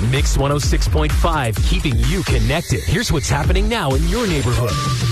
Mix 106.5, keeping you connected. Here's what's happening now in your neighborhood.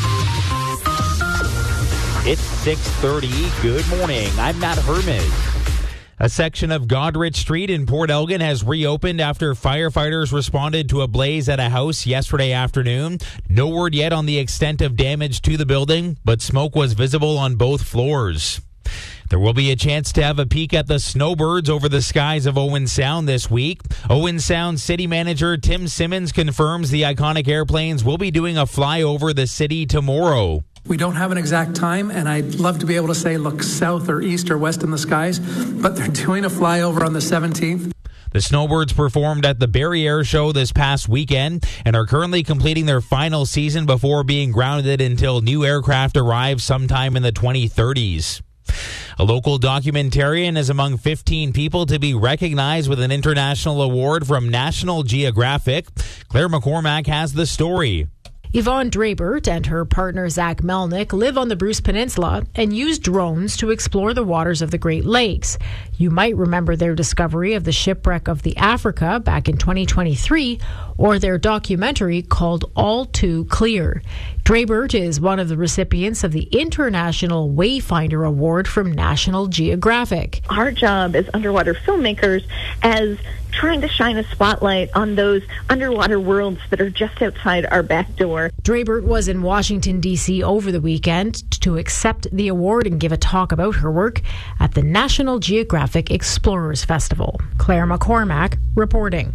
It's 6:30. Good morning. I'm Matt Hermes. A section of Godrich Street in Port Elgin has reopened after firefighters responded to a blaze at a house yesterday afternoon. No word yet on the extent of damage to the building, but smoke was visible on both floors. There will be a chance to have a peek at the snowbirds over the skies of Owen Sound this week. Owen Sound City Manager Tim Simmons confirms the iconic airplanes will be doing a flyover the city tomorrow. We don't have an exact time, and I'd love to be able to say look south or east or west in the skies, but they're doing a flyover on the 17th. The Snowbirds performed at the Barrie Air Show this past weekend and are currently completing their final season before being grounded until new aircraft arrive sometime in the 2030s. A local documentarian is among 15 people to be recognized with an international award from National Geographic. Claire McCormack has the story. Yvonne Drabert and her partner Zach Melnick live on the Bruce Peninsula and use drones to explore the waters of the Great Lakes. You might remember their discovery of the shipwreck of the Africa back in 2023 or their documentary called All Too Clear. Drabert is one of the recipients of the International Wayfinder Award from National Geographic. Our job as underwater filmmakers as trying to shine a spotlight on those underwater worlds that are just outside our back door. Drabert was in Washington, D.C. over the weekend to accept the award and give a talk about her work at the National Geographic Explorers Festival. Claire McCormack reporting.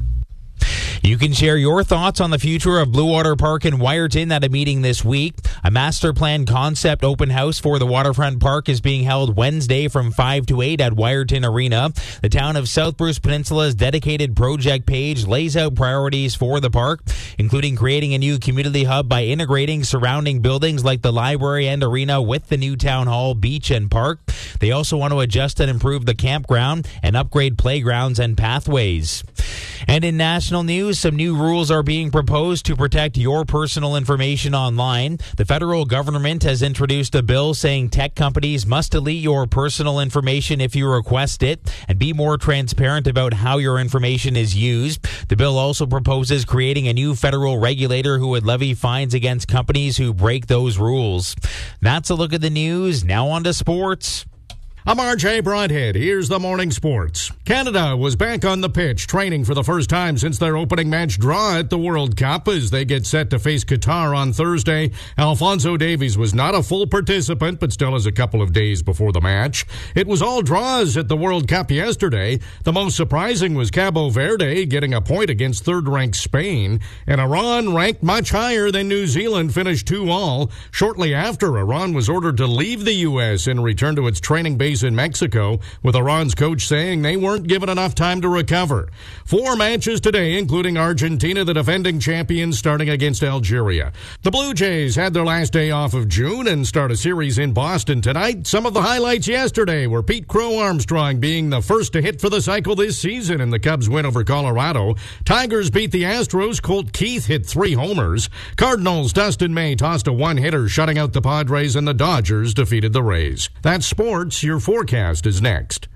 You can share your thoughts on the future of Blue Water Park in Wyerton at a meeting this week. A master plan concept open house for the waterfront park is being held Wednesday from 5 to 8 at Wyerton Arena. The town of South Bruce Peninsula's dedicated project page lays out priorities for the park, including creating a new community hub by integrating surrounding buildings like the library and arena with the new town hall, beach, and park. They also want to adjust and improve the campground and upgrade playgrounds and pathways. And in national news, some new rules are being proposed to protect your personal information online. The federal government has introduced a bill saying tech companies must delete your personal information if you request it and be more transparent about how your information is used. The bill also proposes creating a new federal regulator who would levy fines against companies who break those rules. That's a look at the news. Now on to sports. I'm RJ Broadhead. Here's the morning sports. Canada was back on the pitch, training for the first time since their opening match draw at the World Cup as they get set to face Qatar on Thursday. Alphonso Davies was not a full participant, but still has a couple of days before the match. It was all draws at the World Cup yesterday. The most surprising was Cabo Verde getting a point against third-ranked Spain, and Iran, ranked much higher than New Zealand, finished 2-2. Shortly after, Iran was ordered to leave the U.S. and return to its training base in Mexico, with Iran's coach saying they weren't given enough time to recover. 4 matches today, including Argentina, the defending champions, starting against Algeria. The Blue Jays had their last day off of June and start a series in Boston tonight. Some of the highlights yesterday were Pete Crow Armstrong being the first to hit for the cycle this season in the Cubs' win over Colorado. Tigers beat the Astros. Colt Keith hit 3 homers. Cardinals' Dustin May tossed a one-hitter, shutting out the Padres, and the Dodgers defeated the Rays. That's sports. Your forecast is next.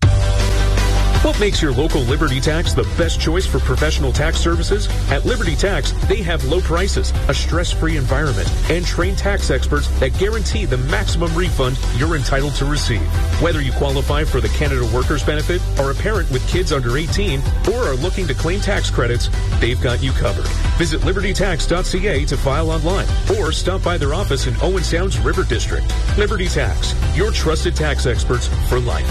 What makes your local Liberty Tax the best choice for professional tax services? At Liberty Tax, they have low prices, a stress-free environment, and trained tax experts that guarantee the maximum refund you're entitled to receive. Whether you qualify for the Canada Workers Benefit, are a parent with kids under 18, or are looking to claim tax credits, they've got you covered. Visit libertytax.ca to file online, or stop by their office in Owen Sound's River District. Liberty Tax, your trusted tax experts for life.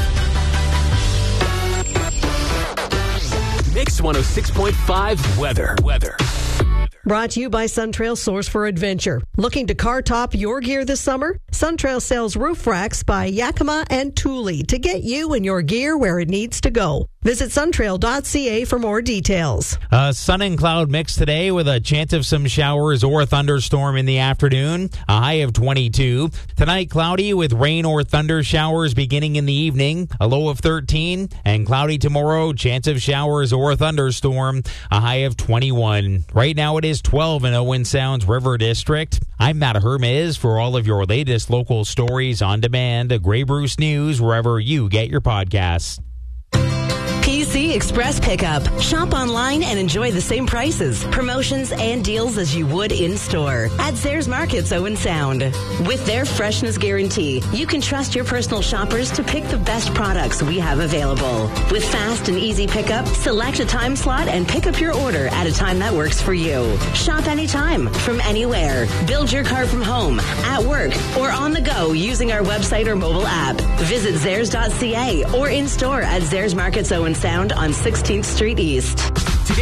Mix 106.5 weather. Brought to you by Suntrail Source for Adventure. Looking to car top your gear this summer? Suntrail sells roof racks by Yakima and Thule to get you and your gear where it needs to go. Visit suntrail.ca for more details. Sun and cloud mix today with a chance of some showers or a thunderstorm in the afternoon. A high of 22. Tonight, cloudy with rain or thunder showers beginning in the evening. A low of 13. And cloudy tomorrow, chance of showers or a thunderstorm. A high of 21. Right now it is 12 in Owen Sound's River District. I'm Matt Hermes for all of your latest local stories on demand. Grey Bruce News, wherever you get your podcasts. Peace See Express Pickup. Shop online and enjoy the same prices, promotions, and deals as you would in-store at Zayres Markets Owen Sound. With their freshness guarantee, you can trust your personal shoppers to pick the best products we have available. With fast and easy pickup, select a time slot and pick up your order at a time that works for you. Shop anytime, from anywhere. Build your cart from home, at work, or on the go using our website or mobile app. Visit Zayres.ca or in-store at Zayres Markets Owen Sound on 16th Street East.